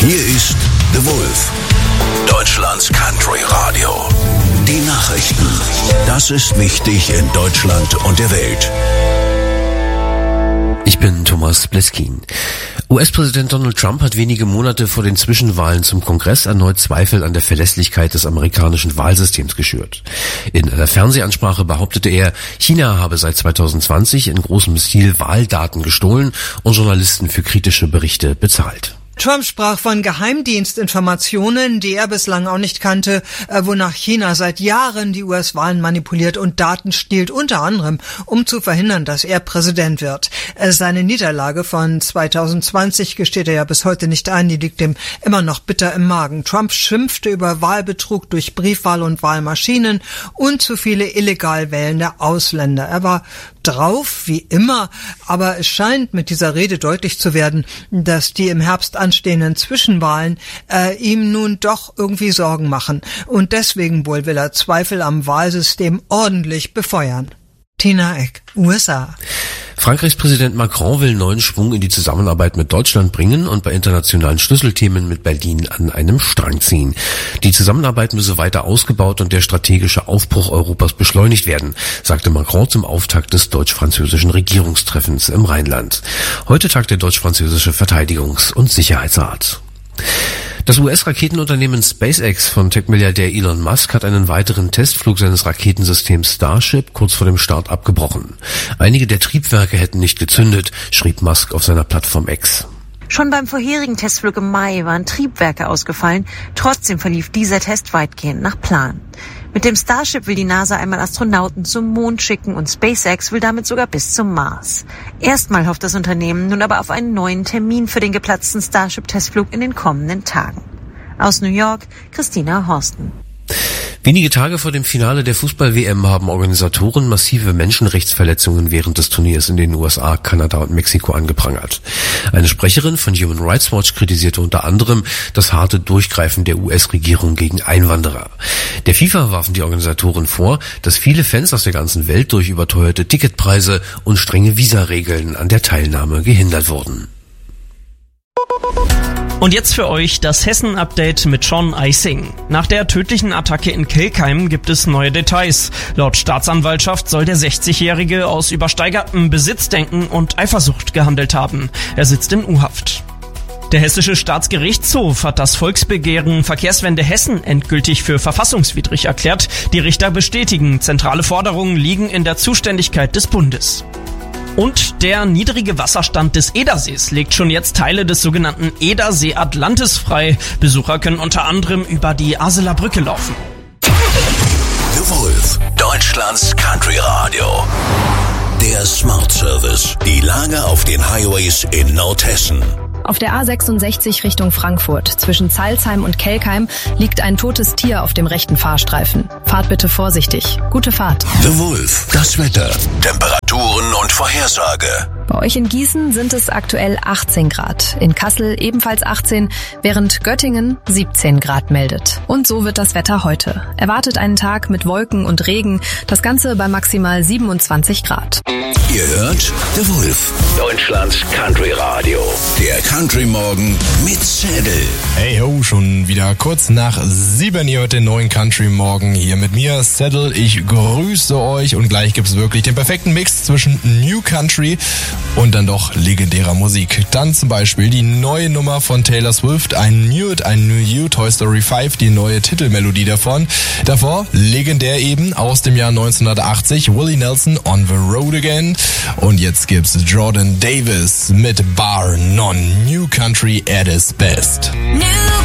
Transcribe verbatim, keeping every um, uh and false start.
Hier ist The Wolf, Deutschlands Country Radio. Die Nachrichten. Das ist wichtig in Deutschland und der Welt. Ich bin Thomas Bleskin. U S-Präsident Donald Trump hat wenige Monate vor den Zwischenwahlen zum Kongress erneut Zweifel an der Verlässlichkeit des amerikanischen Wahlsystems geschürt. In einer Fernsehansprache behauptete er, China habe seit zweitausendzwanzig in großem Stil Wahldaten gestohlen und Journalisten für kritische Berichte bezahlt. Trump sprach von Geheimdienstinformationen, die er bislang auch nicht kannte, wonach China seit Jahren die U S-Wahlen manipuliert und Daten stiehlt, unter anderem, um zu verhindern, dass er Präsident wird. Seine Niederlage von zweitausendzwanzig gesteht er ja bis heute nicht ein, die liegt ihm immer noch bitter im Magen. Trump schimpfte über Wahlbetrug durch Briefwahl und Wahlmaschinen und zu viele illegal wählende Ausländer. Er war drauf, wie immer, aber es scheint mit dieser Rede deutlich zu werden, dass die im Herbst anstehenden Zwischenwahlen äh, ihm nun doch irgendwie Sorgen machen. Und deswegen wohl will er Zweifel am Wahlsystem ordentlich befeuern. Tina Eck, U S A. Frankreichs Präsident Macron will neuen Schwung in die Zusammenarbeit mit Deutschland bringen und bei internationalen Schlüsselthemen mit Berlin an einem Strang ziehen. Die Zusammenarbeit müsse weiter ausgebaut und der strategische Aufbruch Europas beschleunigt werden, sagte Macron zum Auftakt des deutsch-französischen Regierungstreffens im Rheinland. Heute tagt der deutsch-französische Verteidigungs- und Sicherheitsrat. Das U S-Raketenunternehmen SpaceX von Tech-Milliardär Elon Musk hat einen weiteren Testflug seines Raketensystems Starship kurz vor dem Start abgebrochen. Einige der Triebwerke hätten nicht gezündet, schrieb Musk auf seiner Plattform X. Schon beim vorherigen Testflug im Mai waren Triebwerke ausgefallen. Trotzdem verlief dieser Test weitgehend nach Plan. Mit dem Starship will die NASA einmal Astronauten zum Mond schicken und SpaceX will damit sogar bis zum Mars. Erstmal hofft das Unternehmen nun aber auf einen neuen Termin für den geplatzten Starship-Testflug in den kommenden Tagen. Aus New York, Christina Horsten. Wenige Tage vor dem Finale der Fußball-W M haben Organisatoren massive Menschenrechtsverletzungen während des Turniers in den U S A, Kanada und Mexiko angeprangert. Eine Sprecherin von Human Rights Watch kritisierte unter anderem das harte Durchgreifen der U S-Regierung gegen Einwanderer. Der FIFA warfen die Organisatoren vor, dass viele Fans aus der ganzen Welt durch überteuerte Ticketpreise und strenge Visaregeln an der Teilnahme gehindert wurden. Und jetzt für euch das Hessen-Update mit John Eising. Nach der tödlichen Attacke in Kelkheim gibt es neue Details. Laut Staatsanwaltschaft soll der sechzigjährige aus übersteigertem Besitzdenken und Eifersucht gehandelt haben. Er sitzt in U-Haft. Der Hessische Staatsgerichtshof hat das Volksbegehren Verkehrswende Hessen endgültig für verfassungswidrig erklärt. Die Richter bestätigen, zentrale Forderungen liegen in der Zuständigkeit des Bundes. Und der niedrige Wasserstand des Edersees legt schon jetzt Teile des sogenannten Edersee Atlantis frei. Besucher können unter anderem über die Aseler Brücke laufen. The Wolf, Deutschlands Country Radio. Der Smart Service. Die Lage auf den Highways in Nordhessen. Auf der A sechsundsechzig Richtung Frankfurt zwischen Zeilsheim und Kelkheim liegt ein totes Tier auf dem rechten Fahrstreifen. Fahrt bitte vorsichtig. Gute Fahrt. The Wolf, das Wetter, Temperaturen und Vorhersage. Bei euch in Gießen sind es aktuell achtzehn Grad, in Kassel ebenfalls achtzehn, während Göttingen siebzehn Grad meldet. Und so wird das Wetter heute. Erwartet einen Tag mit Wolken und Regen, das Ganze bei maximal siebenundzwanzig Grad. Ihr hört The Wolf, Deutschlands Country Radio. Der Country Morgen mit Zettel. Hey ho, schon wieder kurz nach sieben. Ihr hört den neuen Country Morgen hier mit mir, Zettel. Ich grüße euch und gleich gibt's wirklich den perfekten Mix zwischen New Country und dann doch legendärer Musik. Dann zum Beispiel die neue Nummer von Taylor Swift, ein New It, ein New You, Toy Story fünf, die neue Titelmelodie davon. Davor, legendär eben, aus dem Jahr neunzehnhundertachtzig, Willie Nelson, On the Road Again. Und jetzt gibt's Jordan Davis mit Bar None, New Country at its best.